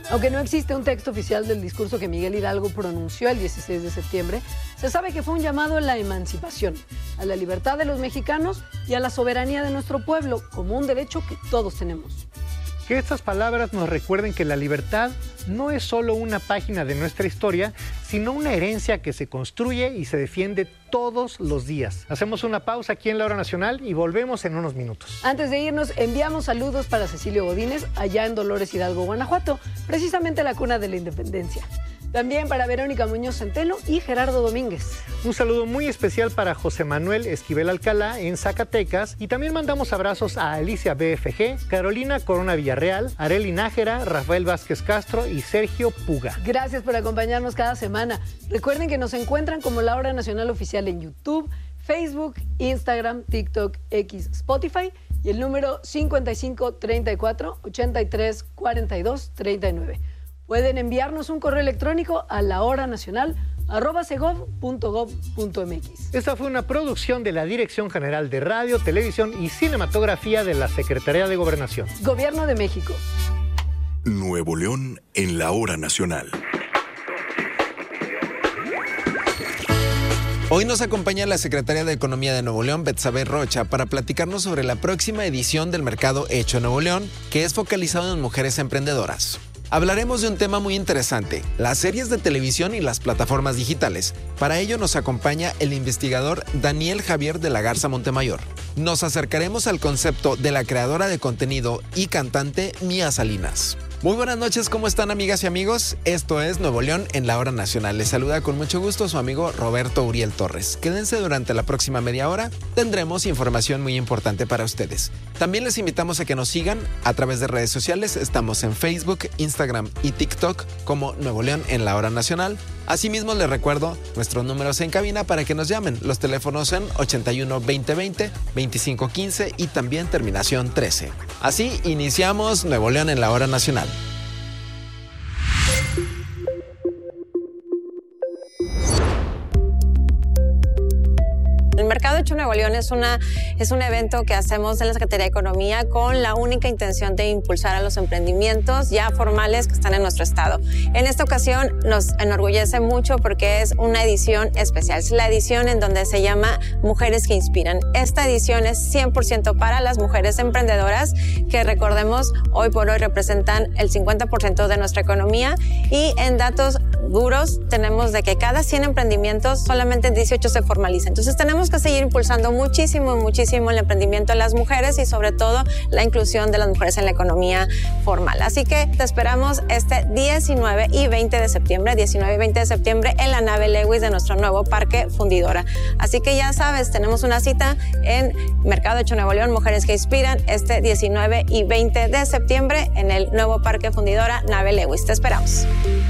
Aunque no existe un texto oficial del discurso que Miguel Hidalgo pronunció el 16 de septiembre, se sabe que fue un llamado a la emancipación, a la libertad de los mexicanos y a la soberanía de nuestro pueblo, como un derecho que todos tenemos. Que estas palabras nos recuerden que la libertad no es solo una página de nuestra historia, sino una herencia que se construye y se defiende todos los días. Hacemos una pausa aquí en La Hora Nacional y volvemos en unos minutos. Antes de irnos, enviamos saludos para Cecilio Godínez, allá en Dolores Hidalgo, Guanajuato, precisamente la cuna de la independencia. También para Verónica Muñoz Centeno y Gerardo Domínguez. Un saludo muy especial para José Manuel Esquivel Alcalá en Zacatecas. Y también mandamos abrazos a Alicia BFG, Carolina Corona Villarreal, Arely Nájera, Rafael Vázquez Castro y Sergio Puga. Gracias por acompañarnos cada semana. Recuerden que nos encuentran como La Hora Nacional Oficial en YouTube, Facebook, Instagram, TikTok, X, Spotify y el número 5534-834239. Pueden enviarnos un correo electrónico a lahoranacional@segov.gov.mx. Esta fue una producción de la Dirección General de Radio, Televisión y Cinematografía de la Secretaría de Gobernación. Gobierno de México. Nuevo León en La Hora Nacional. Hoy nos acompaña la secretaria de Economía de Nuevo León, Betsabe Rocha, para platicarnos sobre la próxima edición del Mercado Hecho Nuevo León, que es focalizado en mujeres emprendedoras. Hablaremos de un tema muy interesante, las series de televisión y las plataformas digitales. Para ello nos acompaña el investigador Daniel Javier de la Garza Montemayor. Nos acercaremos al concepto de la creadora de contenido y cantante Mía Salinas. Muy buenas noches, ¿cómo están amigas y amigos? Esto es Nuevo León en La Hora Nacional. Les saluda con mucho gusto su amigo Roberto Uriel Torres. Quédense durante la próxima media hora, tendremos información muy importante para ustedes. También les invitamos a que nos sigan a través de redes sociales. Estamos en Facebook, Instagram y TikTok como Nuevo León en La Hora Nacional. Asimismo, les recuerdo nuestros números en cabina para que nos llamen. Los teléfonos en 81 2020 2515 y también terminación 13. Así iniciamos Nuevo León en La Hora Nacional. El Mercado Hecho Nuevo León es un evento que hacemos en la Secretaría de Economía con la única intención de impulsar a los emprendimientos ya formales que están en nuestro estado. En esta ocasión nos enorgullece mucho porque es una edición especial. Es la edición en donde se llama Mujeres que Inspiran. Esta edición es 100% para las mujeres emprendedoras que, recordemos, hoy por hoy representan el 50% de nuestra economía, y en datos duros tenemos de que cada 100 emprendimientos solamente 18 se formalizan. Entonces tenemos que seguir impulsando muchísimo el emprendimiento de las mujeres y sobre todo la inclusión de las mujeres en la economía formal. Así que te esperamos este 19 y 20 de septiembre en la nave Lewis de nuestro nuevo Parque Fundidora. Así que ya sabes, tenemos una cita en Mercado Hecho Nuevo León, Mujeres que Inspiran, este 19 y 20 de septiembre en el nuevo Parque Fundidora, nave Lewis. Te esperamos.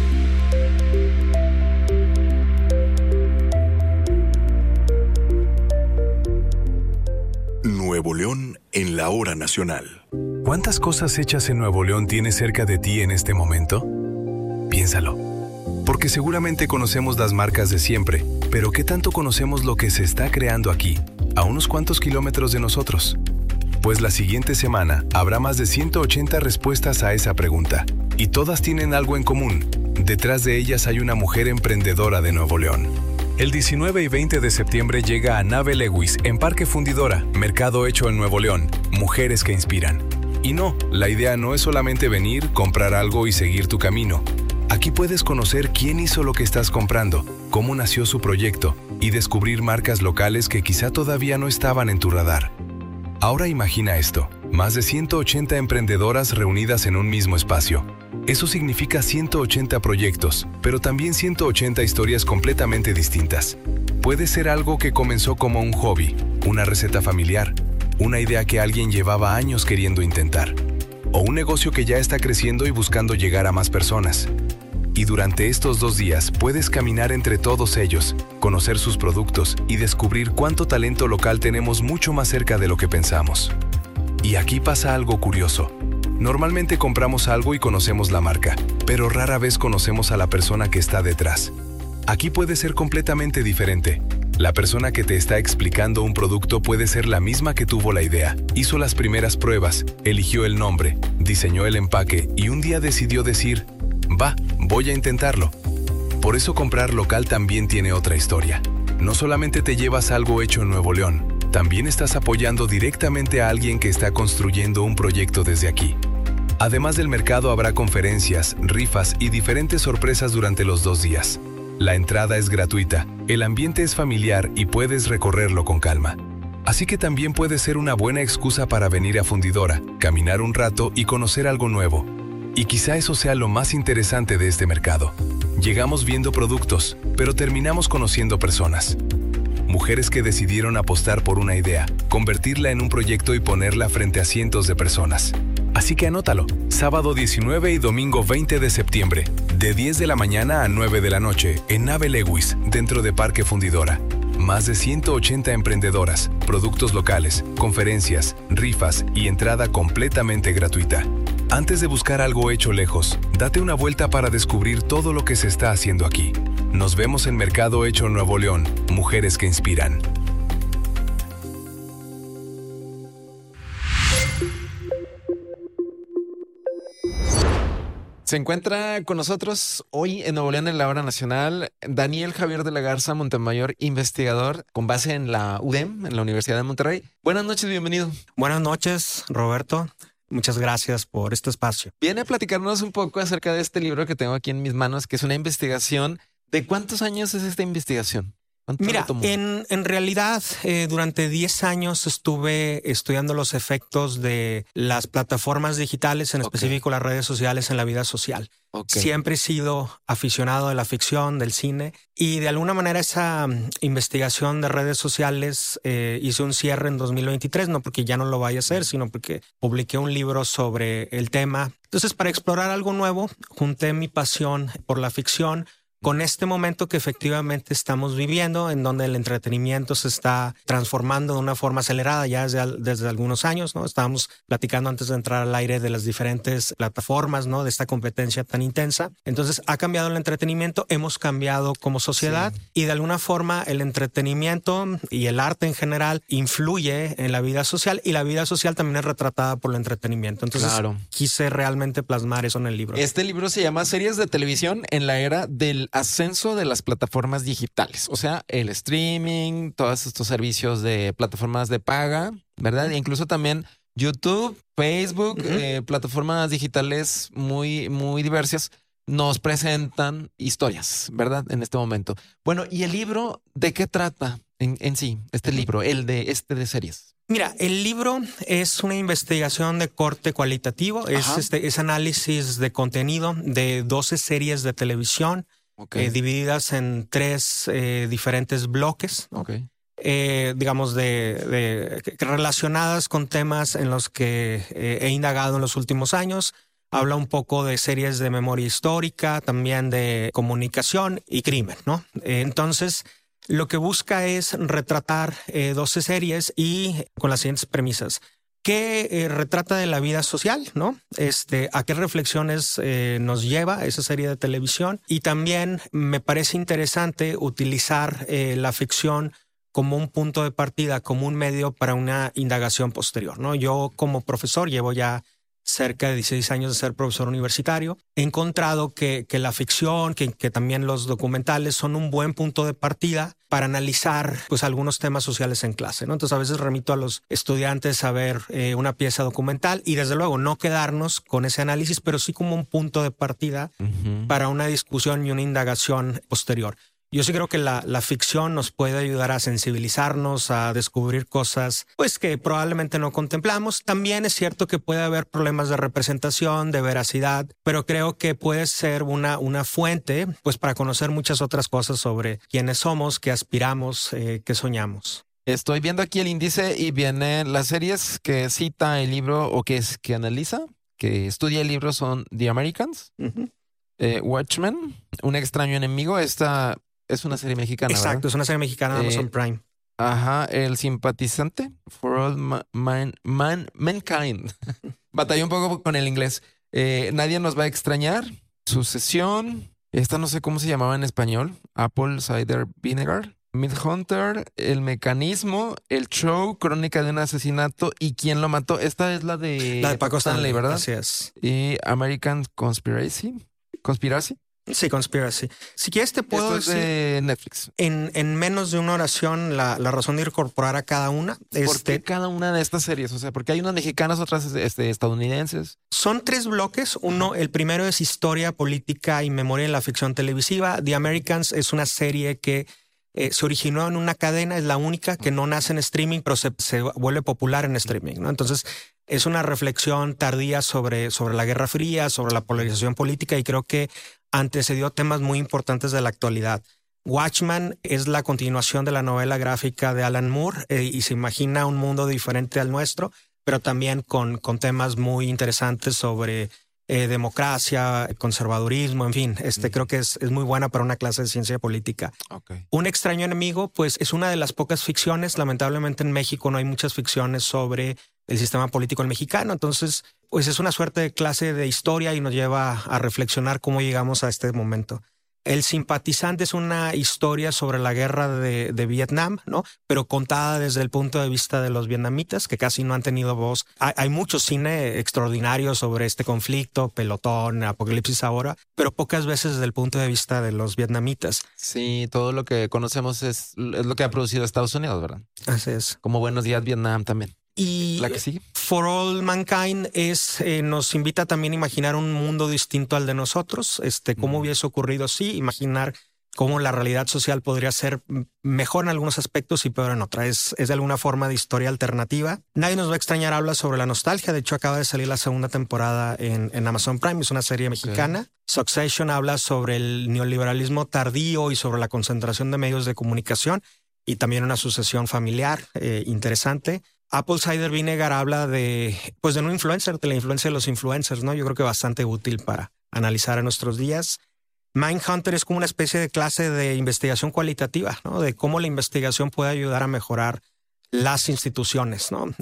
Nuevo León en La Hora Nacional. ¿Cuántas cosas hechas en Nuevo León tienes cerca de ti en este momento? Piénsalo. Porque seguramente conocemos las marcas de siempre, pero ¿qué tanto conocemos lo que se está creando aquí, a unos cuantos kilómetros de nosotros? Pues la siguiente semana habrá más de 180 respuestas a esa pregunta, y todas tienen algo en común. Detrás de ellas hay una mujer emprendedora de Nuevo León. El 19 y 20 de septiembre llega a Nave Lewis en Parque Fundidora, Mercado Hecho en Nuevo León, Mujeres que Inspiran. Y no, la idea no es solamente venir, comprar algo y seguir tu camino. Aquí puedes conocer quién hizo lo que estás comprando, cómo nació su proyecto y descubrir marcas locales que quizá todavía no estaban en tu radar. Ahora imagina esto, más de 180 emprendedoras reunidas en un mismo espacio. Eso significa 180 proyectos, pero también 180 historias completamente distintas. Puede ser algo que comenzó como un hobby, una receta familiar, una idea que alguien llevaba años queriendo intentar, o un negocio que ya está creciendo y buscando llegar a más personas. Y durante estos 2 días puedes caminar entre todos ellos, conocer sus productos y descubrir cuánto talento local tenemos mucho más cerca de lo que pensamos. Y aquí pasa algo curioso. Normalmente compramos algo y conocemos la marca, pero rara vez conocemos a la persona que está detrás. Aquí puede ser completamente diferente. La persona que te está explicando un producto puede ser la misma que tuvo la idea, hizo las primeras pruebas, eligió el nombre, diseñó el empaque y un día decidió decir, Va, voy a intentarlo. Por eso comprar local también tiene otra historia. No solamente te llevas algo hecho en Nuevo León, también estás apoyando directamente a alguien que está construyendo un proyecto desde aquí. Además del mercado habrá conferencias, rifas y diferentes sorpresas durante los 2 días. La entrada es gratuita, el ambiente es familiar y puedes recorrerlo con calma. Así que también puede ser una buena excusa para venir a Fundidora, caminar un rato y conocer algo nuevo. Y quizá eso sea lo más interesante de este mercado. Llegamos viendo productos, pero terminamos conociendo personas. Mujeres que decidieron apostar por una idea, convertirla en un proyecto y ponerla frente a cientos de personas. Así que anótalo, sábado 19 y domingo 20 de septiembre, de 10 de la mañana a 9 de la noche, en Nave Lewis, dentro de Parque Fundidora. Más de 180 emprendedoras, productos locales, conferencias, rifas y entrada completamente gratuita. Antes de buscar algo hecho lejos, date una vuelta para descubrir todo lo que se está haciendo aquí. Nos vemos en Mercado Hecho Nuevo León, mujeres que inspiran. Se encuentra con nosotros hoy en Nuevo León, en la Hora Nacional, Daniel Javier de la Garza Montemayor, investigador con base en la UDEM, en la Universidad de Monterrey. Buenas noches, bienvenido. Buenas noches, Roberto. Muchas gracias por este espacio. Viene a platicarnos un poco acerca de este libro que tengo aquí en mis manos, que es una investigación. ¿De cuántos años es esta investigación? Mira, en realidad durante 10 años estuve estudiando los efectos de las plataformas digitales, en específico las redes sociales en la vida social. Siempre he sido aficionado de la ficción, del cine, y de alguna manera esa investigación de redes sociales hice un cierre en 2023, no porque ya no lo vaya a hacer, sino porque publiqué un libro sobre el tema. Entonces, para explorar algo nuevo, junté mi pasión por la ficción con este momento que efectivamente estamos viviendo, en donde el entretenimiento se está transformando de una forma acelerada ya desde algunos años, ¿no? Estábamos platicando antes de entrar al aire de las diferentes plataformas, ¿no? De esta competencia tan intensa. Entonces ha cambiado el entretenimiento, hemos cambiado como sociedad, y de alguna forma el entretenimiento y el arte en general influye en la vida social, y la vida social también es retratada por el entretenimiento. Entonces quise realmente plasmar eso en el libro. Este libro se llama Series de televisión en la era del ascenso de las plataformas digitales, o sea, el streaming, todos estos servicios de plataformas de paga, ¿verdad? E incluso también YouTube, Facebook, plataformas digitales muy, muy diversas nos presentan historias, ¿verdad? En este momento. Bueno, ¿y el libro de qué trata en sí? Este libro, el de series. Mira, el libro es una investigación de corte cualitativo, es análisis de contenido de 12 series de televisión, divididas en 3 diferentes bloques, ¿no? Digamos, relacionadas con temas en los que he indagado en los últimos años. Habla un poco de series de memoria histórica, también de comunicación y crimen, ¿no? Entonces, lo que busca es retratar 12 series y con las siguientes premisas. ¿Qué retrata de la vida social, ¿no? ¿A qué reflexiones nos lleva esa serie de televisión? Y también me parece interesante utilizar la ficción como un punto de partida, como un medio para una indagación posterior, ¿no? Yo como profesor llevo ya cerca de 16 años de ser profesor universitario. He encontrado que la ficción, que también los documentales son un buen punto de partida para analizar pues algunos temas sociales en clase, ¿no? Entonces a veces remito a los estudiantes a ver una pieza documental y desde luego no quedarnos con ese análisis, pero sí como un punto de partida para una discusión y una indagación posterior. Yo sí creo que la ficción nos puede ayudar a sensibilizarnos, a descubrir cosas pues que probablemente no contemplamos. También es cierto que puede haber problemas de representación, de veracidad, pero creo que puede ser una fuente pues para conocer muchas otras cosas sobre quiénes somos, qué aspiramos, qué soñamos. Estoy viendo aquí el índice y vienen las series que cita el libro o que analiza, que estudia el libro son The Americans, Watchmen, Un extraño enemigo, esta es una serie mexicana. Exacto, ¿verdad? Es una serie mexicana de Amazon Prime. El simpatizante, For All Mankind. Batallé un poco con el inglés. Nadie nos va a extrañar. Sucesión. Esta no sé cómo se llamaba en español. Apple Cider Vinegar. Midhunter, El mecanismo, El show, Crónica de un asesinato y ¿Quién lo mató? Esta es la de Paco Stanley, ¿verdad? Así es. Y American Conspiracy. ¿Conspiracy? Sí, Conspiracy. Si quieres te puedo Esto es de Netflix. en menos de una oración la razón de incorporar a cada una. ¿Por qué cada una de estas series? O sea, porque hay unas mexicanas, otras estadounidenses. Son 3 bloques. Uno, el primero es historia, política y memoria en la ficción televisiva. The Americans es una serie que se originó en una cadena, es la única que no nace en streaming, pero se vuelve popular en streaming, ¿no? Entonces, es una reflexión tardía sobre la Guerra Fría, sobre la polarización política, y creo que antecedió temas muy importantes de la actualidad. Watchmen es la continuación de la novela gráfica de Alan Moore y se imagina un mundo diferente al nuestro, pero también con temas muy interesantes sobre democracia, conservadurismo, en fin. Creo que es muy buena para una clase de ciencia política. Okay. Un extraño enemigo, pues es una de las pocas ficciones. Lamentablemente en México no hay muchas ficciones sobre el sistema político mexicano. Entonces, pues es una suerte de clase de historia y nos lleva a reflexionar cómo llegamos a este momento. El Simpatizante es una historia sobre la guerra de Vietnam, ¿no? Pero contada desde el punto de vista de los vietnamitas, que casi no han tenido voz. Hay mucho cine extraordinario sobre este conflicto, Pelotón, Apocalipsis Ahora, pero pocas veces desde el punto de vista de los vietnamitas. Sí, todo lo que conocemos es lo que ha producido Estados Unidos, ¿verdad? Así es. Como Buenos Días Vietnam también. Y ¿La que sigue? For All Mankind nos invita también a imaginar un mundo distinto al de nosotros. ¿Cómo hubiese ocurrido? Sí, imaginar cómo la realidad social podría ser mejor en algunos aspectos y peor en otras. Es de alguna forma de historia alternativa. Nadie nos va a extrañar, habla sobre la nostalgia. De hecho, acaba de salir la segunda temporada en Amazon Prime. Es una serie mexicana. Okay. Succession habla sobre el neoliberalismo tardío y sobre la concentración de medios de comunicación y también una sucesión familiar interesante. Apple Cider Vinegar habla de un influencer, de la influencia de los influencers, ¿no? Yo creo que bastante útil para analizar en nuestros días. Mindhunter es como una especie de clase de investigación cualitativa, ¿no? De cómo la investigación puede ayudar a mejorar las instituciones, ¿no?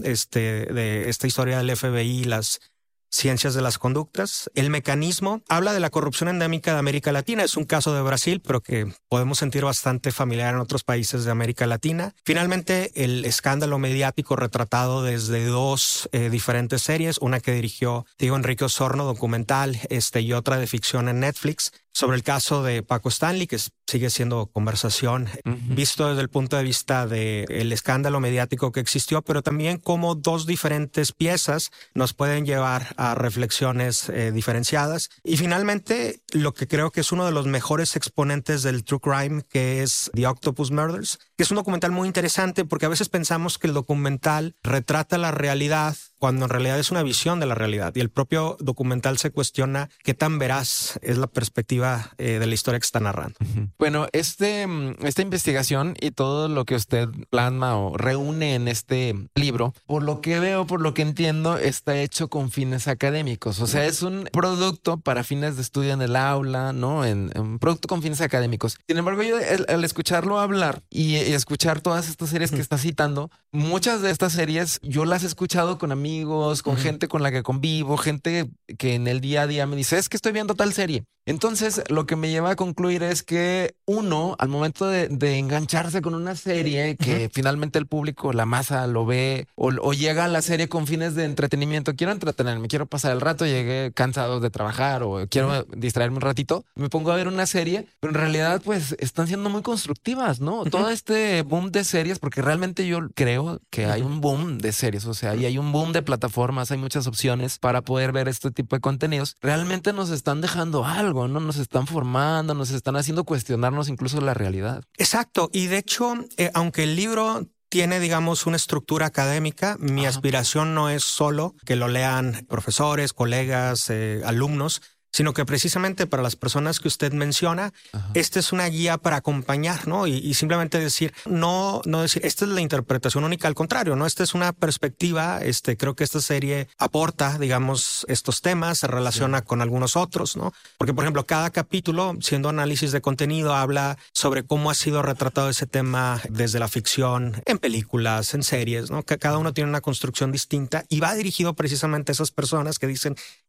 De esta historia del FBI, las ciencias de las conductas. El Mecanismo habla de la corrupción endémica de América Latina. Es un caso de Brasil, pero que podemos sentir bastante familiar en otros países de América Latina. Finalmente, el escándalo mediático retratado desde 2 diferentes series. Una que dirigió Diego Enrique Osorno, documental, y otra de ficción en Netflix, sobre el caso de Paco Stanley, que sigue siendo conversación, visto desde el punto de vista del escándalo mediático que existió, pero también cómo 2 diferentes piezas nos pueden llevar a reflexiones diferenciadas. Y finalmente, lo que creo que es uno de los mejores exponentes del true crime, que es The Octopus Murders, que es un documental muy interesante porque a veces pensamos que el documental retrata la realidad cuando en realidad es una visión de la realidad. Y el propio documental se cuestiona qué tan veraz es la perspectiva de la historia que está narrando. Bueno, esta investigación y todo lo que usted plasma o reúne en este libro, por lo que veo, por lo que entiendo, está hecho con fines académicos. O sea, es un producto para fines de estudio en el aula, ¿no? Un producto con fines académicos. Sin embargo, yo al escucharlo hablar y escuchar todas estas series que está citando, muchas de estas series yo las he escuchado con amigos, con gente con la que convivo, gente que en el día a día me dice, es que estoy viendo tal serie. Entonces, lo que me lleva a concluir es que uno, al momento de engancharse con una serie que finalmente el público, la masa lo ve o llega a la serie con fines de entretenimiento, quiero entretenerme, quiero pasar el rato, llegué cansado de trabajar o quiero distraerme un ratito, me pongo a ver una serie, pero en realidad pues están siendo muy constructivas, ¿no? Todo este boom de series, porque realmente yo creo que hay un boom de series, o sea, y hay un boom de plataformas, hay muchas opciones para poder ver este tipo de contenidos. Realmente nos están dejando algo, ¿no? Nos están formando, nos están haciendo cuestionarnos incluso la realidad. Exacto. Y de hecho, aunque el libro tiene, digamos, una estructura académica, mi aspiración no es solo que lo lean profesores, colegas, alumnos, sino que precisamente para las personas que usted menciona, esta es una guía para acompañar, ¿no? Y simplemente decir, no decir, esta es la interpretación única, al contrario, ¿no? Esta es una perspectiva, creo que esta serie aporta, digamos, estos temas, se relaciona con algunos otros, ¿no? Porque, por ejemplo, cada capítulo, siendo análisis de contenido, habla sobre cómo ha sido retratado ese tema desde la ficción, en películas, en series, ¿no? Que cada uno tiene una construcción distinta y va dirigido precisamente a esas personas que dicen,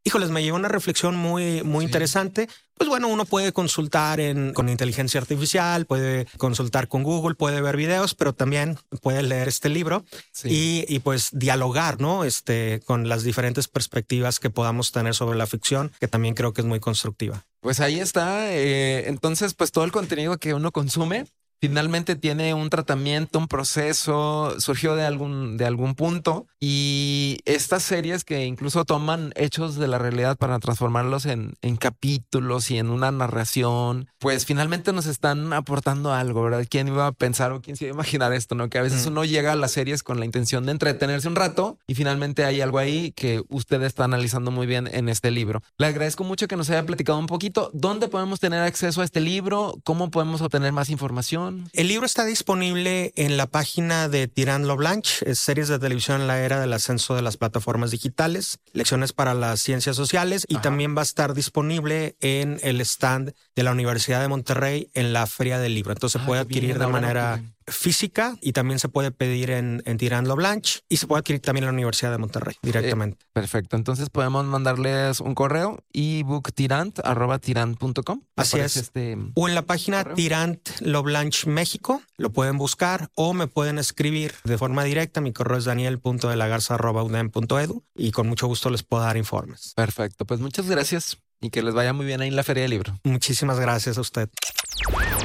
híjoles, me llevó una reflexión muy interesante. Pues bueno, uno puede consultar con inteligencia artificial, puede consultar con Google, puede ver videos, pero también puede leer este libro y pues dialogar, ¿no? Con las diferentes perspectivas que podamos tener sobre la ficción, que también creo que es muy constructiva. Pues ahí está. Entonces, pues todo el contenido que uno consume finalmente tiene un tratamiento, un proceso, surgió de algún punto, y estas series que incluso toman hechos de la realidad para transformarlos en capítulos y en una narración, pues finalmente nos están aportando algo, ¿verdad? ¿Quién iba a pensar o quién se iba a imaginar esto, no? Que a veces uno llega a las series con la intención de entretenerse un rato y finalmente hay algo ahí que usted está analizando muy bien en este libro. Le agradezco mucho que nos haya platicado un poquito. ¿Dónde podemos tener acceso a este libro? ¿Cómo podemos obtener más información? El libro está disponible en la página de Tirant Lo Blanche, series de televisión en la era del ascenso de las plataformas digitales, lecciones para las ciencias sociales, y también va a estar disponible en el stand de la Universidad de Monterrey en la Feria del Libro. Entonces se puede adquirir de manera física y también se puede pedir en Tirant Lo Blanche y se puede adquirir también en la Universidad de Monterrey directamente. Perfecto. Entonces podemos mandarles un correo, ebooktirant@tirant.com. Así es. O en la página Tirant Lo Blanche México, lo pueden buscar o me pueden escribir de forma directa. Mi correo es daniel.delagarza@udem.edu y con mucho gusto les puedo dar informes. Perfecto. Pues muchas gracias y que les vaya muy bien ahí en la Feria del Libro. Muchísimas gracias a usted.